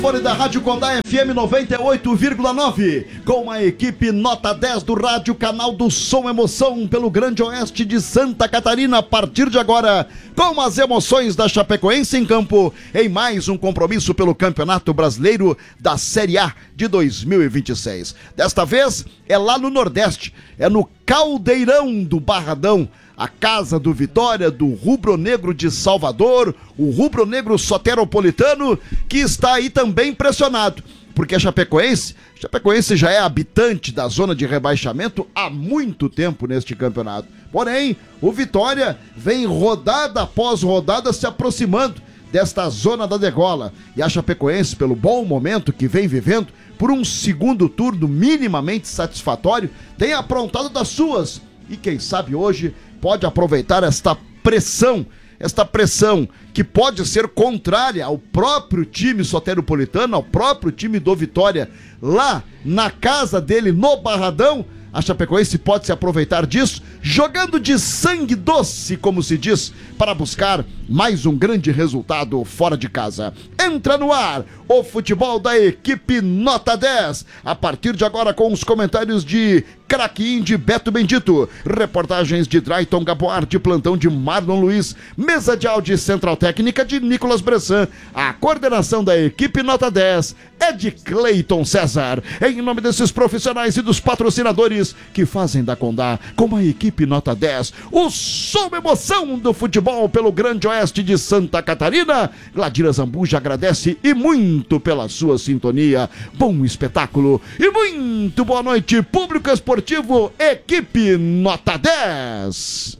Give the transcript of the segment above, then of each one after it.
Fone da Rádio Condá FM 98,9, com a equipe Nota 10 do Rádio Canal do Som Emoção pelo Grande Oeste de Santa Catarina, a partir de agora, com as emoções da Chapecoense em campo, em mais um compromisso pelo Campeonato Brasileiro da Série A de 2026. Desta vez é lá no Nordeste, é no Caldeirão do Barradão, a casa do Vitória, do rubro-negro de Salvador, o rubro-negro soteropolitano, que está aí também pressionado, porque a Chapecoense já é habitante da zona de rebaixamento há muito tempo neste campeonato. Porém, o Vitória vem rodada após rodada se aproximando desta zona da degola, e a Chapecoense, pelo bom momento que vem vivendo, por um segundo turno minimamente satisfatório, tem aprontado das suas, e quem sabe hoje pode aproveitar esta pressão que pode ser contrária ao próprio time soteropolitano, ao próprio time do Vitória, lá na casa dele, no Barradão. A Chapecoense pode se aproveitar disso, jogando de sangue doce, como se diz, para buscar mais um grande resultado fora de casa. Entra no ar o futebol da equipe Nota 10, a partir de agora com os comentários de Craquinho de Beto Bendito, reportagens de Drayton Gaboar, de plantão de Marlon Luiz, mesa de áudio central técnica de Nicolas Bressan, a coordenação da equipe Nota 10 é de Cleiton César. Em nome desses profissionais e dos patrocinadores que fazem da Condá, com a equipe Nota 10, o som emoção do futebol pelo Grande Oeste de Santa Catarina, Gladira Zambuja agradece e muito pela sua sintonia. Bom espetáculo e muito boa noite, público esportivo, equipe Nota 10.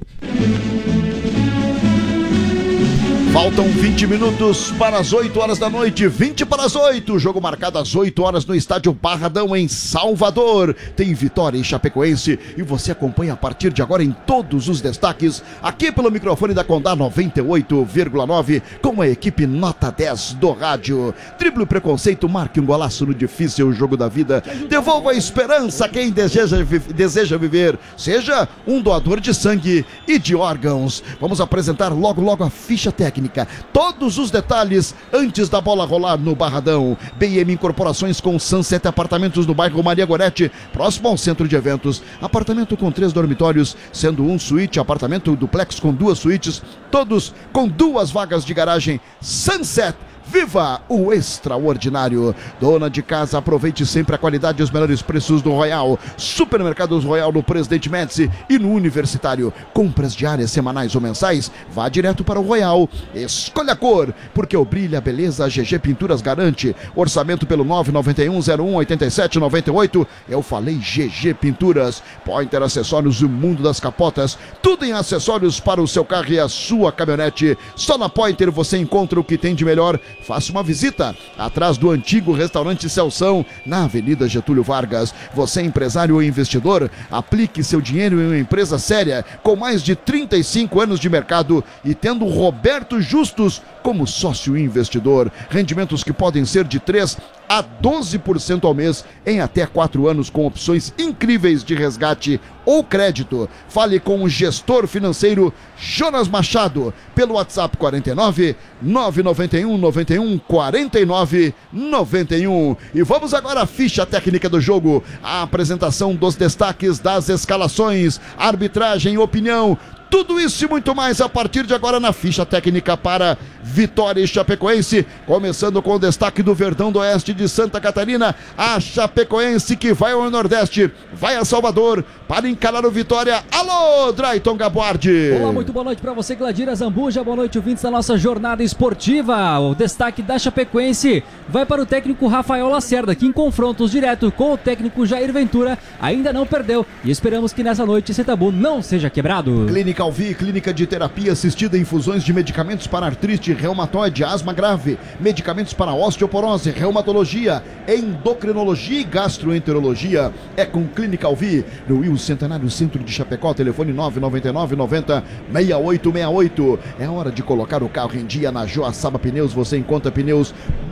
Faltam 20 minutos para as 8 horas da noite, 20 para as 8, jogo marcado às 8 horas no estádio Barradão em Salvador. Tem Vitória e Chapecoense e você acompanha a partir de agora em todos os destaques, aqui pelo microfone da Condá 98,9, com a equipe Nota 10 do rádio. Drible preconceito, marque um golaço no difícil jogo da vida, devolva a esperança a quem deseja viver, seja um doador de sangue e de órgãos. Vamos apresentar logo a ficha técnica, todos os detalhes antes da bola rolar no Barradão. BM Incorporações com Sunset Apartamentos no bairro Maria Gorete, próximo ao centro de eventos. Apartamento com 3 dormitórios, sendo um suíte, apartamento duplex com 2 suítes, todos com 2 vagas de garagem. Sunset, viva o extraordinário. Dona de casa, aproveite sempre a qualidade e os melhores preços do Royal. Supermercados Royal no Presidente Médici e no Universitário. Compras diárias, semanais ou mensais, vá direto para o Royal. Escolha a cor, porque o brilho, a beleza, a GG Pinturas garante. Orçamento pelo 991-01-8798. Eu falei GG Pinturas. Pointer Acessórios, o mundo das capotas. Tudo em acessórios para o seu carro e a sua caminhonete. Só na Pointer você encontra o que tem de melhor. Faça uma visita atrás do antigo restaurante Celção, na Avenida Getúlio Vargas. Você, empresário ou investidor, aplique seu dinheiro em uma empresa séria, com mais de 35 anos de mercado e tendo Roberto Justus como sócio investidor. Rendimentos que podem ser de 3 a 12% ao mês em até 4 anos, com opções incríveis de resgate ou crédito. Fale com o gestor financeiro Jonas Machado pelo WhatsApp 49 991 91 49 91. E vamos agora à ficha técnica do jogo, a apresentação dos destaques das escalações, arbitragem, opinião, tudo isso e muito mais a partir de agora na ficha técnica para Vitória e Chapecoense, começando com o destaque do Verdão do Oeste de Santa Catarina, a Chapecoense que vai ao Nordeste, vai a Salvador para encarar o Vitória. Alô, Drayton Gaboardi. Olá, muito boa noite para você, Gladira Zambuja, boa noite, ouvintes da nossa jornada esportiva. O destaque da Chapecoense vai para o técnico Rafael Lacerda, que em confrontos direto com o técnico Jair Ventura ainda não perdeu, e esperamos que nessa noite esse tabu não seja quebrado. Clínica Alvi, clínica de terapia assistida, infusões de medicamentos para artrite reumatoide, asma grave, medicamentos para osteoporose, reumatologia, endocrinologia e gastroenterologia. É com Clínica Alvi, no Will Centenário Centro de Chapecó, telefone 999 90 6868. É hora de colocar o carro em dia. Na Joaçaba Pneus você encontra pneus Bridgestone,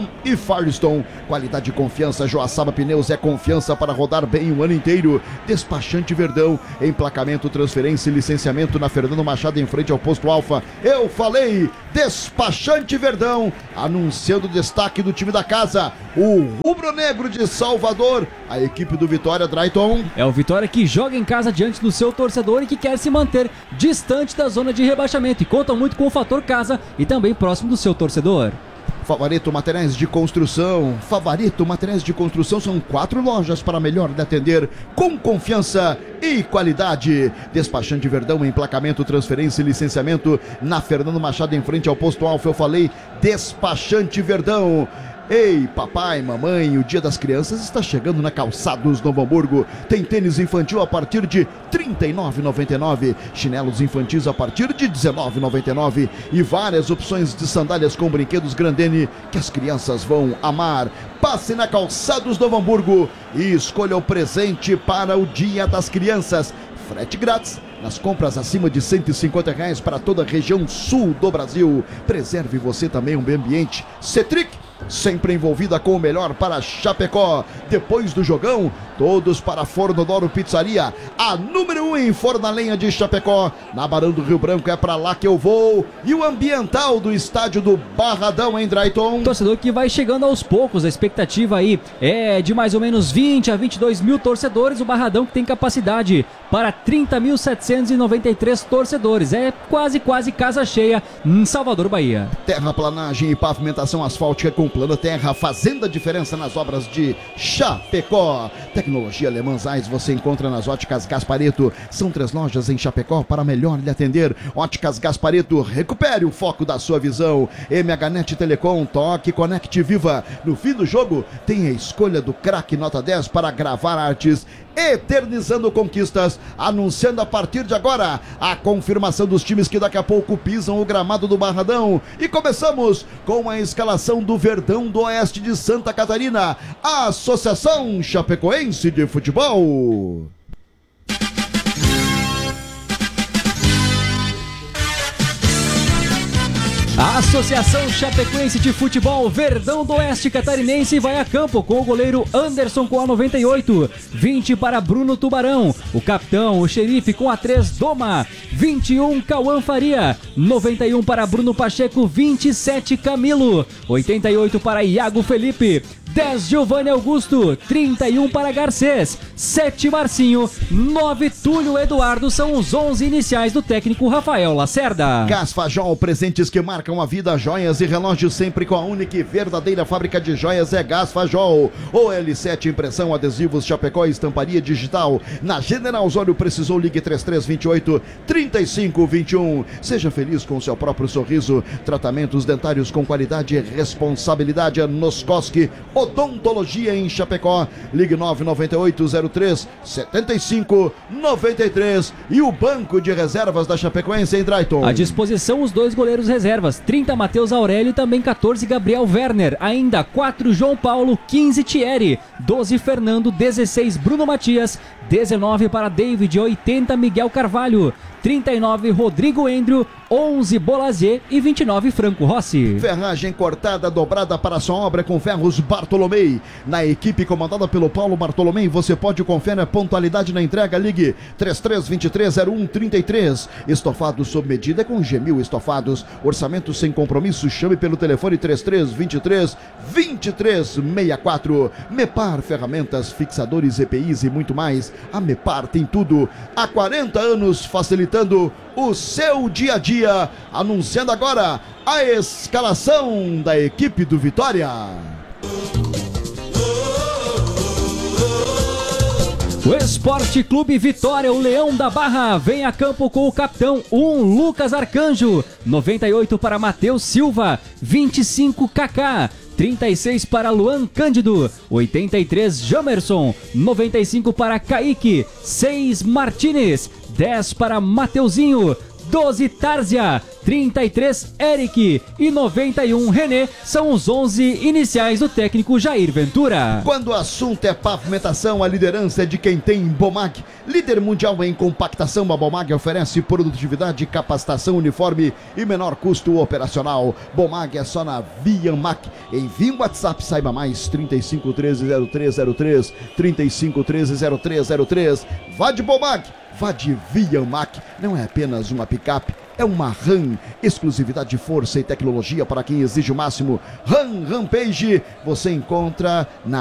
Bridgestone e Firestone. Qualidade e confiança. Joaçaba Pneus é confiança para rodar bem o ano inteiro. Despachante Verdão, emplacamento, transferência e licenciamento na Fernando Machado em frente ao Posto Alfa. Eu falei, Despachante Verdão, anunciando o destaque do time da casa, o Rubro Negro de Salvador, a equipe do Vitória, Drayton. É o Vitória que joga em casa diante do seu torcedor e que quer se manter distante da zona de rebaixamento e conta muito com o fator casa e também próximo do seu torcedor. Favorito Materiais de Construção. Favorito Materiais de Construção são 4 lojas para melhor lhe atender com confiança e qualidade. Despachante Verdão, emplacamento, transferência e licenciamento na Fernando Machado em frente ao Posto Alfa. Eu falei, Despachante Verdão. Ei, papai, mamãe, o Dia das Crianças está chegando na Calçados Novo Hamburgo. Tem tênis infantil a partir de R$ 39,99, chinelos infantis a partir de R$ 19,99 e várias opções de sandálias com brinquedos Grandene que as crianças vão amar. Passe na Calçados Novo Hamburgo e escolha o presente para o Dia das Crianças. Frete grátis nas compras acima de R$ 150 para toda a região sul do Brasil. Preserve você também um meio ambiente. Cetric, sempre envolvida com o melhor para Chapecó. Depois do jogão, todos para Forno Doro Pizzaria, a número 1 em forno a lenha de Chapecó, na Barão do Rio Branco, é para lá que eu vou. E o ambiental do estádio do Barradão, em Drayton. Torcedor que vai chegando aos poucos, a expectativa aí é de mais ou menos 20 a 22 mil torcedores, o Barradão que tem capacidade para 30.793 torcedores, é quase casa cheia em Salvador, Bahia. Terraplanagem e pavimentação asfáltica com Plano Terra, fazendo a diferença nas obras de Chapecó. Tecnologia Alemã Zeiss você encontra nas Óticas Gaspareto. São 3 lojas em Chapecó para melhor lhe atender. Óticas Gaspareto, recupere o foco da sua visão. MHNet Telecom, toque, conecte, viva. No fim do jogo, tem a escolha do craque nota 10 para gravar artes, eternizando conquistas, anunciando a partir de agora a confirmação dos times que daqui a pouco pisam o gramado do Barradão. E começamos com a escalação do Verdão do Oeste de Santa Catarina, a Associação Chapecoense de Futebol. A Associação Chapecoense de Futebol Verdão do Oeste Catarinense vai a campo com o goleiro Anderson com a 98, 20 para Bruno Tubarão, o capitão, o xerife com a 3 Doma, 21 Cauã Faria, 91 para Bruno Pacheco, 27 Camilo, 88 para Iago Felipe, 10 Giovanni Augusto, 31 para Garcês, 7 Marcinho, 9 Túlio Eduardo, são os 11 iniciais do técnico Rafael Lacerda. Gas Fajol, presentes que marcam a vida, joias e relógios sempre com a única e verdadeira fábrica de joias é Gas Fajol. OL7 Impressão, Adesivos, Chapecó, Estamparia Digital. Na General Osório precisou, ligue 3328-3521. Seja feliz com seu próprio sorriso. Tratamentos dentários com qualidade e responsabilidade. Noscoski Odontologia em Chapecó, ligue 998-03-7593. E o banco de reservas da Chapecoense em Drayton. À disposição os 2 goleiros reservas, 30 Matheus Aurélio e também 14 Gabriel Werner, ainda 4 João Paulo, 15 Thierry, 12 Fernando, 16 Bruno Matias, 19 para David, 80 Miguel Carvalho, 39 Rodrigo Endrio, 11 Bolazier e 29 Franco Rossi. Ferragem cortada, dobrada para sua obra com ferros Bartolomei. Na equipe comandada pelo Paulo Bartolomei, você pode conferir a pontualidade na entrega. Ligue 33230133. Estofados sob medida com Gemil Estofados. Orçamento sem compromisso. Chame pelo telefone 3323-2364. Mepar Ferramentas, fixadores, EPIs e muito mais. A Mepar tem tudo. Há 40 anos facilitando o seu dia a dia. Anunciando agora a escalação da equipe do Vitória. O Esporte Clube Vitória, o Leão da Barra, vem a campo com o capitão 1 Lucas Arcanjo, 98 para Matheus Silva, 25 Kaká, 36 para Luan Cândido, 83 Jamerson, 95 para Kaique, 6 Martínez, 10 para Mateuzinho, 12 Tárzia, 33 Eric e 91 René são os 11 iniciais do técnico Jair Ventura. Quando o assunto é pavimentação, a liderança é de quem tem Bomag. Líder mundial em compactação, a Bomag oferece produtividade, capacitação, uniforme e menor custo operacional. Bomag é só na Viamac. Envie um WhatsApp, saiba mais, 35130303, 35130303. Vá de Bomag, vá de Viamac. Não é apenas uma picape, é uma RAM, exclusividade, força e tecnologia para quem exige o máximo. RAM Rampage, você encontra na